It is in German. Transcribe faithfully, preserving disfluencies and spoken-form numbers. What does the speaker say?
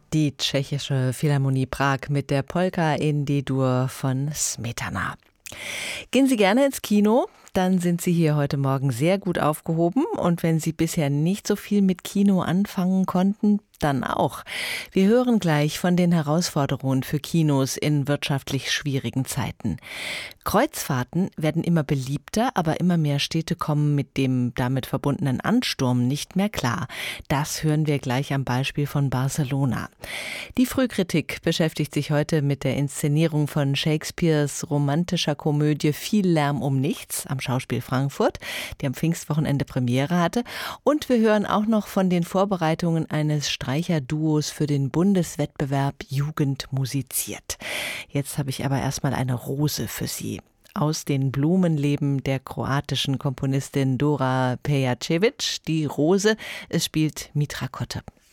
Die Tschechische Philharmonie Prag mit der Polka in D-Dur von Smetana. Gehen Sie gerne ins Kino? Dann sind Sie hier heute Morgen sehr gut aufgehoben. Und wenn Sie bisher nicht so viel mit Kino anfangen konnten, dann auch. Wir hören gleich von den Herausforderungen für Kinos in wirtschaftlich schwierigen Zeiten. Kreuzfahrten werden immer beliebter, aber immer mehr Städte kommen mit dem damit verbundenen Ansturm nicht mehr klar. Das hören wir gleich am Beispiel von Barcelona. Die Frühkritik beschäftigt sich heute mit der Inszenierung von Shakespeares romantischer Komödie Viel Lärm um nichts am Schauspiel Frankfurt, die am Pfingstwochenende Premiere hatte. Und wir hören auch noch von den Vorbereitungen eines Streicherduos für den Bundeswettbewerb Jugend musiziert. Jetzt habe ich aber erstmal eine Rose für Sie. Aus den Blumenleben der kroatischen Komponistin Dora Pejacevic, die Rose. Es spielt Mitra Kotte.